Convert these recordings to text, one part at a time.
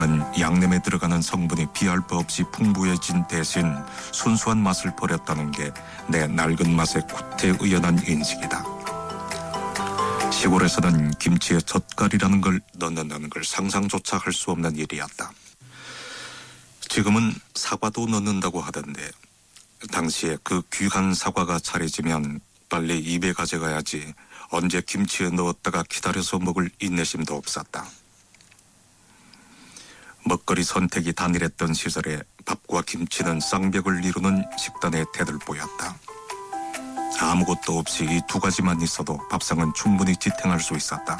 양념에 들어가는 성분이 비할 바 없이 풍부해진 대신 순수한 맛을 버렸다는 게 내 낡은 맛의 구태의연한 인식이다. 시골에서는 김치에 젓갈이라는 걸 넣는다는 걸 상상조차 할 수 없는 일이었다. 지금은 사과도 넣는다고 하던데 당시에 그 귀한 사과가 차려지면 빨리 입에 가져가야지 언제 김치에 넣었다가 기다려서 먹을 인내심도 없었다. 먹거리 선택이 단일했던 시절에 밥과 김치는 쌍벽을 이루는 식단의 대들보였다. 아무것도 없이 이 두 가지만 있어도 밥상은 충분히 지탱할 수 있었다.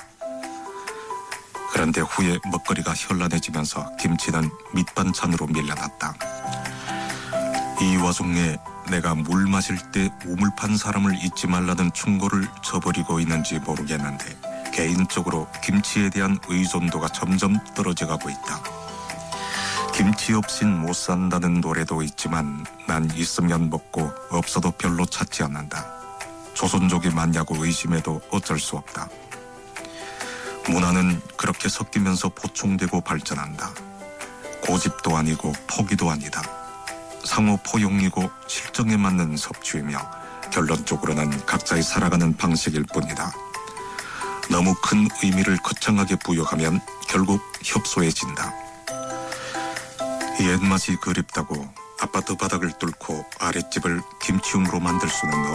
그런데 후에 먹거리가 현란해지면서 김치는 밑반찬으로 밀려났다. 이 와중에 내가 물 마실 때 우물 판 사람을 잊지 말라는 충고를 저버리고 있는지 모르겠는데 개인적으로 김치에 대한 의존도가 점점 떨어져가고 있다. 김치 없인 못 산다는 노래도 있지만 난 있으면 먹고 없어도 별로 찾지 않는다. 조선족이 맞냐고 의심해도 어쩔 수 없다. 문화는 그렇게 섞이면서 보충되고 발전한다. 고집도 아니고 포기도 아니다. 상호 포용이고 실정에 맞는 섭취이며 결론적으로는 각자의 살아가는 방식일 뿐이다. 너무 큰 의미를 거창하게 부여하면 결국 협소해진다. 옛맛이 그립다고 아파트 바닥을 뚫고 아랫집을 김치용으로 만들 수는